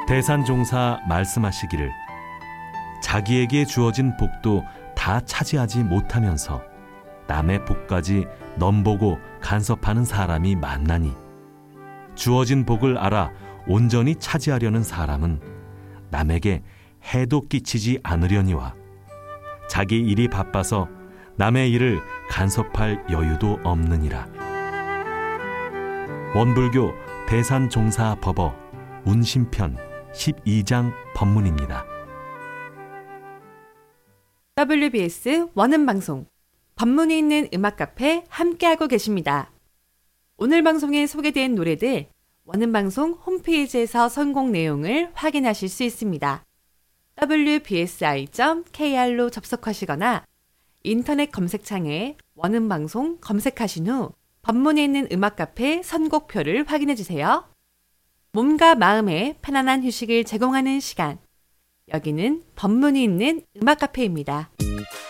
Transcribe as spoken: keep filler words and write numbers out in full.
대산종사 말씀하시기를 자기에게 주어진 복도 다 차지하지 못하면서 남의 복까지 넘보고 간섭하는 사람이 많나니 주어진 복을 알아 온전히 차지하려는 사람은 남에게 해도 끼치지 않으려니와 자기 일이 바빠서 남의 일을 간섭할 여유도 없느니라. 원불교 대산종사법어 운심편 십이 장 법문입니다. 더블유비에스 원음방송 법문이 있는 음악카페 함께하고 계십니다. 오늘 방송에 소개된 노래들 원음방송 홈페이지에서 선곡 내용을 확인하실 수 있습니다. 더블유비에스아이 점 케이알로 접속하시거나 인터넷 검색창에 원음방송 검색하신 후 법문이 있는 음악카페 선곡표를 확인해주세요. 몸과 마음에 편안한 휴식을 제공하는 시간. 여기는 법문이 있는 음악카페입니다.